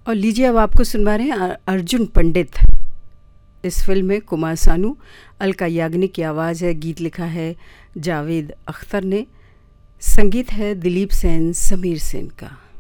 और लीजिए अब आपको सुनवा रहे हैं अर्जुन पंडित। इस फिल्म में कुमार सानू, अलका याग्निक की आवाज़ है, गीत लिखा है जावेद अख्तर ने, संगीत है दिलीप सेन, समीर सेन का।